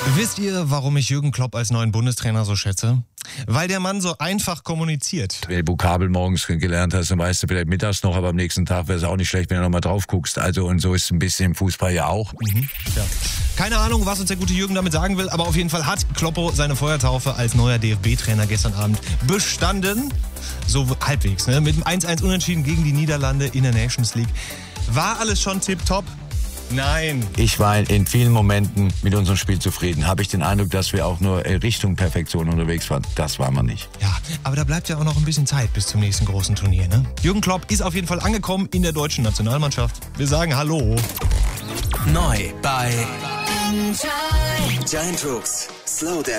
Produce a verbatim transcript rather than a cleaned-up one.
Wisst ihr, warum ich Jürgen Klopp als neuen Bundestrainer so schätze? Weil der Mann so einfach kommuniziert. Wenn du Vokabel morgens gelernt hast, dann weißt du vielleicht mittags noch, aber am nächsten Tag wäre es auch nicht schlecht, wenn du nochmal drauf guckst. Also und so ist es ein bisschen im Fußball ja auch. Mhm. Ja. Keine Ahnung, was uns der gute Jürgen damit sagen will, aber auf jeden Fall hat Kloppo seine Feuertaufe als neuer D F B-Trainer gestern Abend bestanden. So halbwegs, ne? Mit einem eins eins Unentschieden gegen die Niederlande in der Nations League. War alles schon tipptopp? Nein. Ich war in vielen Momenten mit unserem Spiel zufrieden. Habe ich den Eindruck, dass wir auch nur Richtung Perfektion unterwegs waren. Das waren wir nicht. Ja, aber da bleibt ja auch noch ein bisschen Zeit bis zum nächsten großen Turnier, ne? Jürgen Klopp ist auf jeden Fall angekommen in der deutschen Nationalmannschaft. Wir sagen Hallo. Neu bei Giant Rooks Slow Dance.